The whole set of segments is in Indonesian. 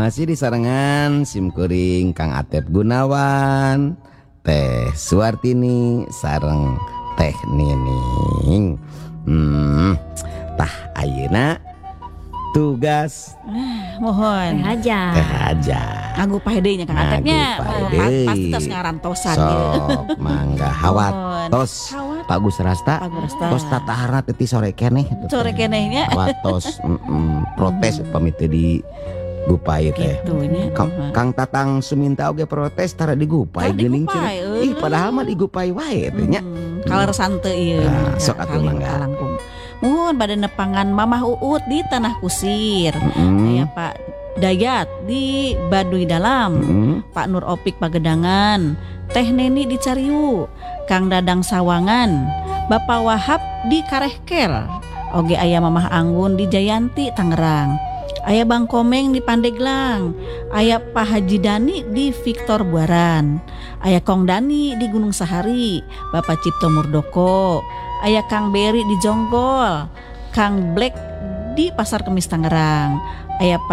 Masih di sarengan simkuring Kang Atep Gunawan, Teh Suwartini sareng Teh Nining. Tah ayeuna tugas mohon teh aja ngagupah deui nya Kang Atepnya pasti tos ngarantosan sok mangga hawatos Pak Gus Rasta tos tataharna teu sore keneh nya hawatos protes pamit di Gupai teh Kang Tatang Suminta oge protes tara di Gupai geuning ih padahal mah di Gupai wae teh nya kaleresan teu ieu sok atuh mangga mohon pada nepangan Mamah Uut di Tanah Kusir, ya Pak Dayat di Baduy Dalam, Pak Nur Opik Pagedangan, Teh Neni di Cariu, Kang Dadang Sawangan, Bapak Wahab di Karehkel, oge aya Mamah Anggun di Jayanti Tangerang, aya Bang Komeng di Pandeglang, aya Pak Haji Dani di Victor Buaran, aya Kong Dani di Gunung Sahari, Bapak Cipto Murdoko, aya Kang Beri di Jonggol, Kang Black di Pasar Kemis Tangerang, aya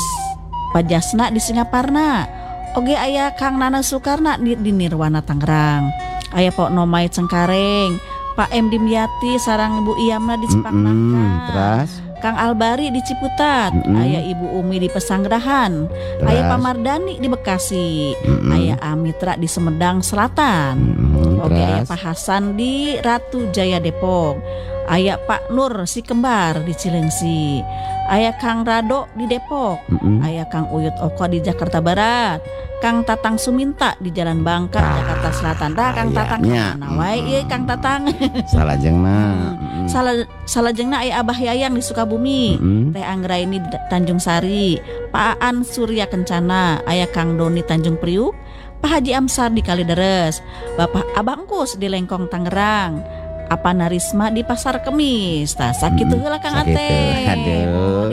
Pajasna di Singaparna, oge aya Kang Nana Sukarna di Nirwana Tangerang, aya Pok Nomai Cengkareng, Pak M Dimyati sarang Ibu Iyamna di Cipangnaka, terus Kang Albari di Ciputat, aya Ibu Umi di Pesanggerahan, aya Pak Mardani di Bekasi, aya Amitra di Semedang Selatan, oke aya Pak Hasan di Ratu Jaya Depok, aya Pak Nur si Kembar di Cilengsi, aya Kang Rado di Depok, aya Kang Uyut Oko di Jakarta Barat, Kang Tatang Suminta di Jalan Bangka Jakarta Selatan. Dah Kang Tatang mana wae ieu Kang Tatang. Salajengna. Salajengna aya Abah Yayang di Sukabumi, Teh Anggraini di Tanjung Sari, Pak Aan Surya Kencana, aya Kang Doni Tanjung Priuk, Pak Haji Amsar di Kalideres, Bapak Abang Kus di Lengkong Tangerang, Apa Narisma di Pasar Kemis. Tah sakitu heula Kang Atep. Aduh. Di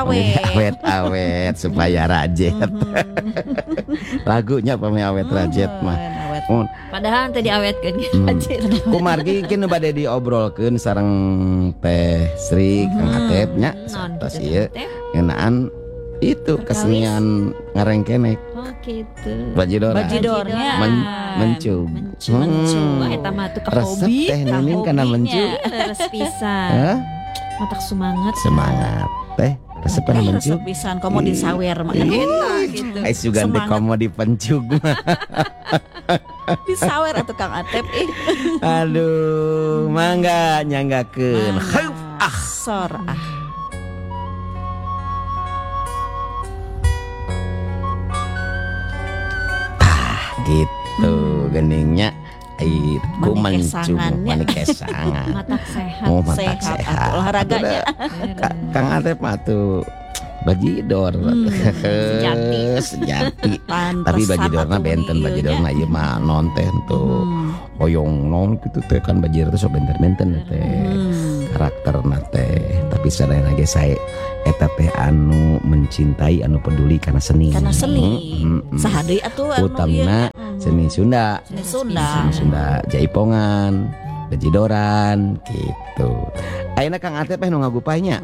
awet-awet supaya rajet. Lagunya pame awet rajet mah. Padahal tadi awetkeun rajet. Kumargi kini bade diobrolkeun sareng Teh Sri Kang Atep nya satos ieu ngeunaan itu kesenian ngarengkenek. Oh gitu. Bajidornya mencug. Eta mah teu ka Resep hobi. Teh Nining kana mencug. Leres pisan. Matak semangat. Teh resep kana mencug. Resep pisan komo di sawer mah eta gitu. Ais juga teh komo di pencug. Di sawer atuh Kang Atep Aduh, mangga nyanggakeun. Sor gitu geningnya ku mencung manikesangan matak sehat olahraganya Kang Atep mah tuh bajidor sejati tapi bajidorna benten bajidorna ieu mah nonten tuh hoyong non kitu teh kan bajidor teh sok benten-benten teh karakterna teh tapi sadayana ge sae eta teh anu mencintai anu peduli karena seni saha deui atuh utamina seni Sunda Jaipongan bajidoran gitu ayeuna Kang Atep nu ngagupainya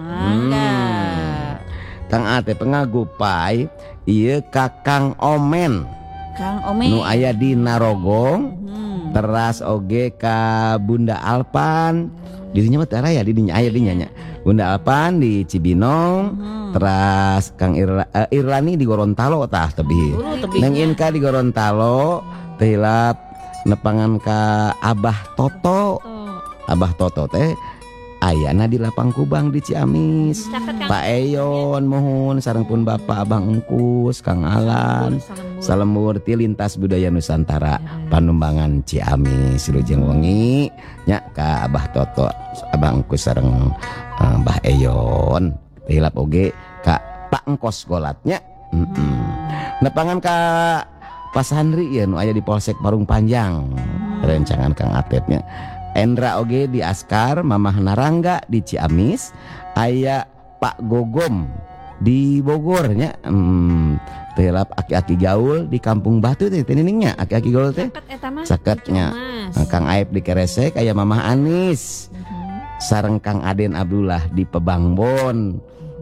Kang Atep ngagupai ieu ka Kang Omen nu aya di Narogong teras oge ka Bunda Alpan dirinya mah tara ya didinya aya dinya nya Bunda Alpan di Cibinong teras Kang Irlani di Gorontalo tah tebih Neng Inka di Gorontalo tehilap nepangan ka Abah Toto teh ayana di Lapang Kubang di Ciamis Pak Eyon mohon sareng pun Bapak Abang Engkus Kang Alan Salemur ti lintas budaya Nusantara Panumbangan Ciamis Lujeng wengi nya ka Abah Toto Abang Engkus sareng Mbah Eyon tehilap oge ka Pak Engkos Golatnya nepangan ka Pak Sandri ya nu aya di Polsek Parung Panjang rencangan Kang Atepnya Endra oge di Askar Mamah Narangga di Ciamis aya Pak Gogom di Bogornya telap aki-aki gaul di Kampung Batu teh niningnya aki-aki gaul teh saketnya Kang Aib di Keresek aya Mamah Anis sareng Kang Aden Abdullah di Pebangbon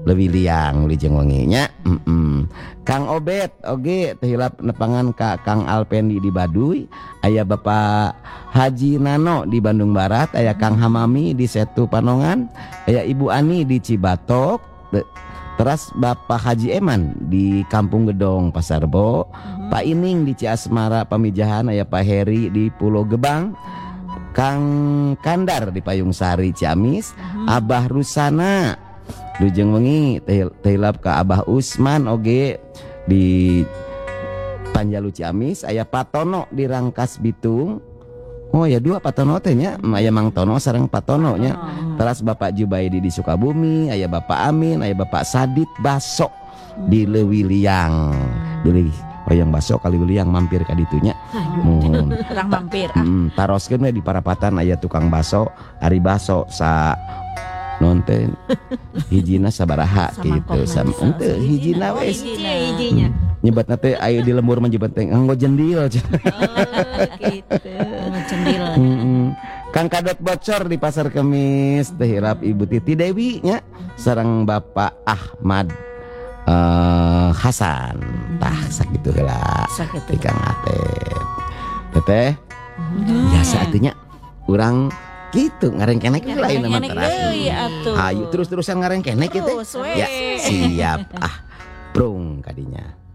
leuwih liang Wijeng Wengi nya. Kang Obet oge teu hilap nepangan ka Kang Alpendi di Baduy, aya Bapak Haji Nano di Bandung Barat, aya Kang Hamami di Setu Panongan, aya Ibu Ani di Cibatok, terus Bapak Haji Eman di Kampung Gedong Pasar Rebo, Pak Ining di Ciasmara Pamijahan, aya Pak Heri di Pulau Gebang, Kang Kandar di Payung Sari Ciamis, Abah Rusana Wijeng Wengi teu hilap ka Abah Usman oge di Panjalu Ciamis, aya Patono di Rangkas Bitung. Oh ya dua Patono teh nya, aya Mang Tono sareng Patono nya. Terus Bapak Jubaidi di Sukabumi, aya Bapak Amin, aya Bapak Sadit Baso di Leuwi Liang. Deulih hoyong baso kali Liang mampir ka ditu nya. Muhun. Urang mampir. Taroskeun we di Parapatan aya tukang baso, ari baso sa nonton hijina sabaraha gitu sama ente hijina wes Hijinya. nyebatna teh aya di lembur menjebat teh nganggo jendil Gitu. Cendil. Kang Kadot Bocor di Pasar Kemis teh hilap Ibu Titi Dewi nya sareng Bapak Ahmad Hasan tah sakitu heula Sakitu. di Kang Atep teteh biasa atunya urang gitu ngarengkenek lain nama terakhir. Ayo terus-terusan ngarengkenek gitu. Terus, we. Ya siap. Prung kadinya.